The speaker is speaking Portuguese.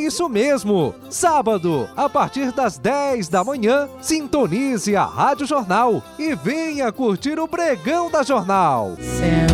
isso mesmo! Sábado, a partir das 10 da manhã, sintonize a Rádio Jornal e venha curtir o Pregão da Jornal.